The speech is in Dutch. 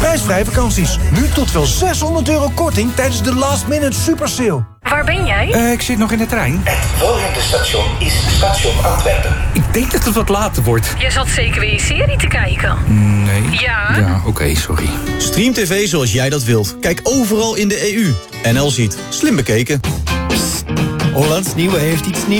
Prijsvrij vakanties. Nu tot wel €600 korting tijdens de last minute super sale. Waar ben jij? Ik zit nog in de trein. Het volgende station is station Antwerpen. Ik denk dat het wat later wordt. Je zat zeker weer je serie te kijken. Nee. Ja? Ja, oké, sorry. Stream TV zoals jij dat wilt. Kijk overal in de EU. NL ziet. Slim bekeken. Hollands Nieuwe heeft iets nieuws.